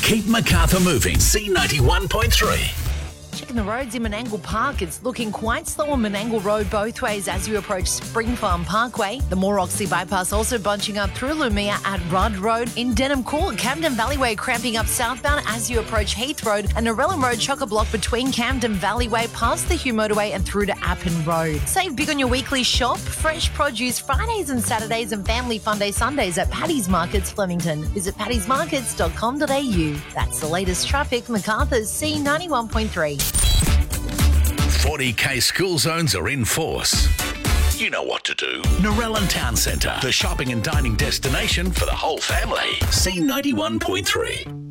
Keep Macarthur moving. C91.3. Checking the roads in Menangle Park, it's looking quite slow on Menangle Road both ways as you approach Spring Farm Parkway. The Moore Oxley bypass also bunching up through Lumia at Rudd Road. In Denham Court, Camden Valleyway cramping up southbound as you approach Heath Road, and Narellan Road chock-a-block between Camden Valleyway past the Hugh Motorway and through to Appin Road. Save big on your weekly shop. Fresh produce Fridays and Saturdays and Family Fun Day Sundays at Paddy's Markets Flemington. Visit paddysmarkets.com.au. That's the latest traffic. Macarthur's C91.3. 40k school zones are in force. You know what to do. Narellan Town Centre, the shopping and dining destination for the whole family. C91.3.